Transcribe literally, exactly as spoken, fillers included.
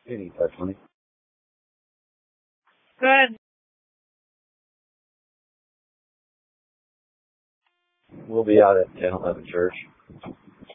Any touch money. Good. We'll be out at ten eleven church.